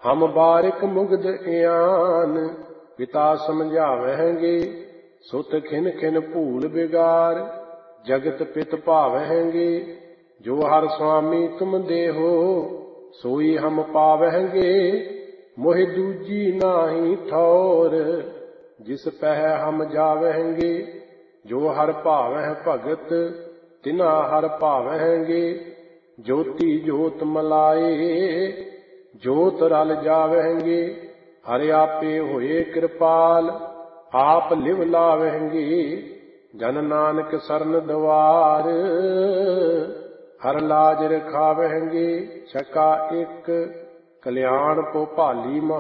ਹਮ ਬਾਰਿਕ ਮੁਗਧ Ian, ਪਿਤਾ ਸਮਝਾਵਹਿਗੇ, ਸੁਤ ਖਿਨ ਖਿਨ ਭੂਲ ਬਿਗਾਰ, ਜਗਤ ਪਿਤ ਭਾਵਹਿਗੇ। ਜੋ ਹਰ ਸੁਆਮੀ ਤੁਮ ਦੇਹੋ, ਸੋਈ ਹਮ ਪਾਵਹਿਗੇ, ਮੋਹਿ ਦੂਜੀ ਨਾਹੀ ਠੌਰ, ਜਿਸ ਪਹਿ ਹਮ ਜਾਵਹਿਗੇ। ਜੋ ਹਰ ਭਾਵਹਿ ਭਗਤ, ਤਿਨਾ ਹਰ ਭਾਵਹਿਗੇ, ਜੋਤੀ ਜੋਤ ਮਲਾਏ, ਜੋਤ ਰਲ ਜਾਵਹਿਗੇ। ਹਰਿ ਆਪੇ ਹੋਏ ਕਿਰਪਾਲ, ਆਪ ਲਿਵ ਲਾਵਹਿਗੇ, ਜਨ ਨਾਨਕ ਸਰਨ ਦਵਾਰ, ਹਰ ਲਾਜ ਰਖਾਵਹਿਗੇ। ਛਕਾ ਇੱਕ, ਕਲਿਆਣ ਕੋ ਭਾਲੀ